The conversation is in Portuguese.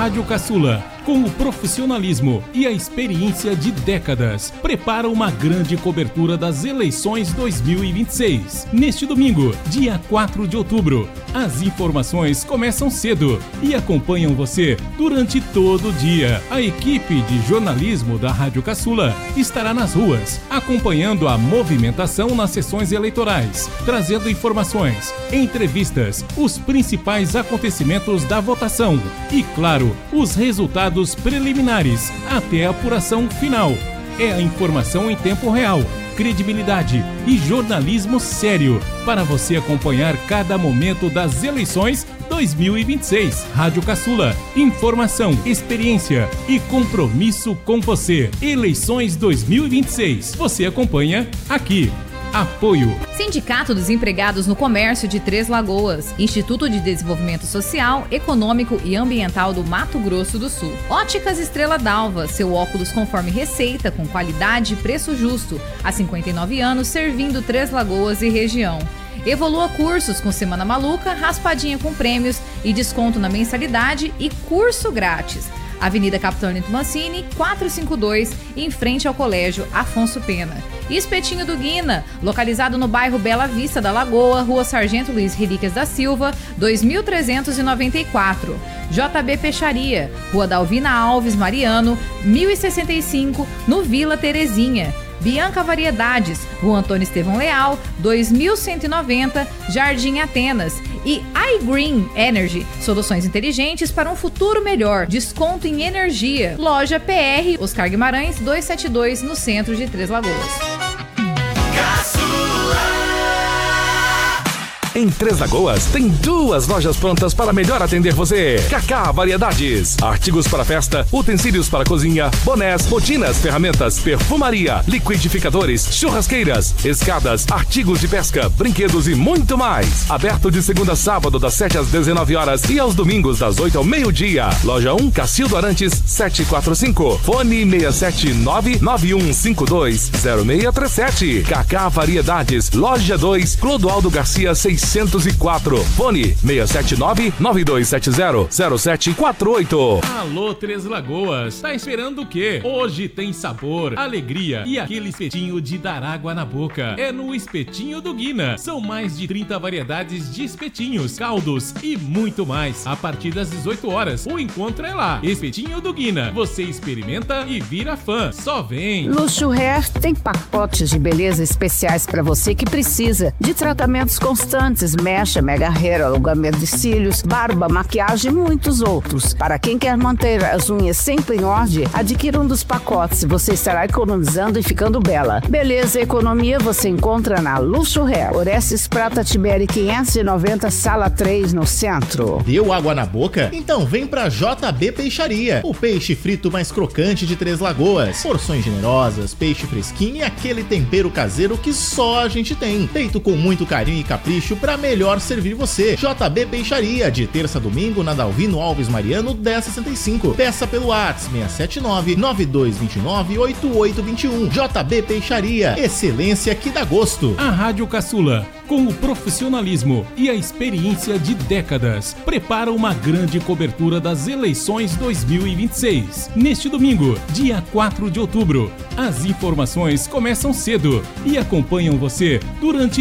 Rádio Caçula, com o profissionalismo e a experiência de décadas, prepara uma grande cobertura das eleições 2026. Neste domingo, dia 4 de outubro, as informações começam cedo e acompanham você durante todo o dia. A equipe de jornalismo da Rádio Caçula estará nas ruas, acompanhando a movimentação nas sessões eleitorais, trazendo informações, entrevistas, os principais acontecimentos da votação e, claro, os resultados preliminares até a apuração final. É a informação em tempo real, credibilidade e jornalismo sério para você acompanhar cada momento das eleições 2026. Rádio Caçula, informação, experiência e compromisso com você. Eleições 2026. Você acompanha aqui. Apoio: Sindicato dos Empregados no Comércio de Três Lagoas, Instituto de Desenvolvimento Social, Econômico e Ambiental do Mato Grosso do Sul. Óticas Estrela d'Alva, seu óculos conforme receita, com qualidade e preço justo. Há 59 anos, servindo Três Lagoas e região. Evolua Cursos, com semana maluca, raspadinha com prêmios e desconto na mensalidade e curso grátis. Avenida Capitão Nito Mancini, 452, em frente ao Colégio Afonso Pena. Espetinho do Guina, localizado no bairro Bela Vista da Lagoa, Rua Sargento Luiz Relíquias da Silva, 2394. JB Peixaria, Rua Dalvina Alves Mariano, 1065, no Vila Terezinha. Bianca Variedades, Rua Antônio Estevão Leal, 2190, Jardim Atenas. E iGreen Energy, soluções inteligentes para um futuro melhor. Desconto em energia. Loja PR, Oscar Guimarães, 272, no centro de Três Lagoas. Em Três Lagoas, tem 2 lojas prontas para melhor atender você. Cacá Variedades. Artigos para festa, utensílios para cozinha, bonés, botinas, ferramentas, perfumaria, liquidificadores, churrasqueiras, escadas, artigos de pesca, brinquedos e muito mais. Aberto de segunda a sábado, das 7 às 19 horas e aos domingos, das 8 ao meio-dia. Loja 1, Cacildo Arantes, 745. Fone 679-9152-0637. Cacá Variedades. Loja 2, Clodoaldo Garcia, 604. Fone 679-9270-0748. Alô, Três Lagoas. Tá esperando o quê? Hoje tem sabor, alegria e aquele espetinho de dar água na boca. É no Espetinho do Guina. São mais de 30 variedades de espetinhos, caldos e muito mais. A partir das 18 horas, o encontro é lá. Espetinho do Guina. Você experimenta e vira fã. Só vem. Luxo Hair tem pacotes de beleza especiais para você que precisa de tratamentos constantes, mecha, mega hair, alongamento de cílios, barba, maquiagem e muitos outros. Para quem quer manter as unhas sempre em ordem, adquira um dos pacotes. Você estará economizando e ficando bela. Beleza e economia você encontra na Luxo Hair. Orestes Prata Tiberi 590, sala 3, no centro. Deu água na boca? Então vem pra JB Peixaria. O peixe frito mais crocante de Três Lagoas. Porções generosas, peixe fresquinho e aquele tempero caseiro que só a gente tem. Feito com muito carinho e capricho para melhor servir você. JB Peixaria, de terça a domingo na Dalvino Alves Mariano, 1065. Peça pelo WhatsApp 679-9229-8821. JB Peixaria, excelência que dá gosto. A Rádio Caçula, com o profissionalismo e a experiência de décadas, prepara uma grande cobertura das eleições 2026. Neste domingo, dia 4 de outubro, as informações começam cedo e acompanham você durante